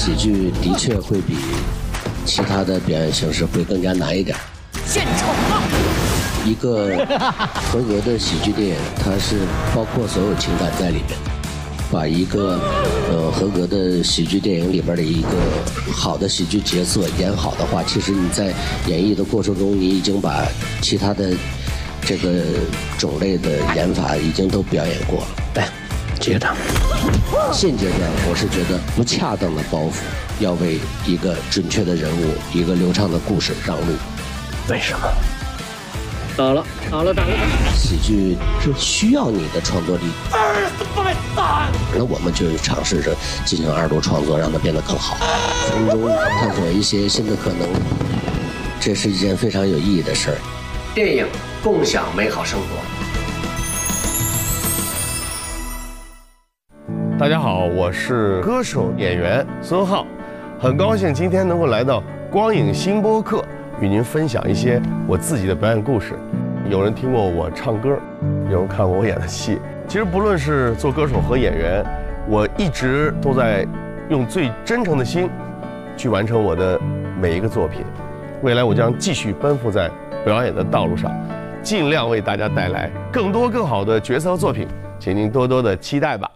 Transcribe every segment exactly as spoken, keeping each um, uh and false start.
喜剧的确会比其他的表演形式会更加难一点。 献丑啊！ 一个合格的喜剧电影，它是包括所有情感在里面。把一个呃合格的喜剧电影里边的一个好的喜剧角色演好的话，其实你在演绎的过程中，你已经把其他的这个种类的演法已经都表演过了。来，接着。现阶段我是觉得不恰当的包袱要为一个准确的人物、一个流畅的故事让路。 为什么？ 打了，打了，打了！ 喜剧是需要你的创作力。那我们就尝试着进行二度创作，让它变得更好，从中探索一些新的可能。这是一件非常有意义的事儿。 电影共享美好生活。 大家好，我是歌手演员孙浩，很高兴今天能够来到光影新播客，与您分享一些我自己的表演故事。有人听过我唱歌，有人看过我演的戏。其实不论是做歌手和演员，我一直都在用最真诚的心去完成我的每一个作品。未来我将继续奔赴在表演的道路上，尽量为大家带来更多更好的角色和作品，请您多多的期待吧。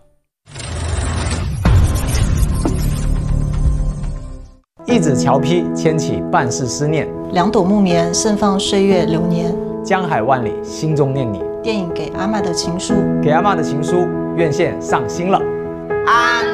一纸桥批，牵起半世思念； 两朵木棉，盛放岁月流年。 江海万里，心中念你。 电影《给阿嬷的情书》， 给阿嬷的情书，院线上新了。 安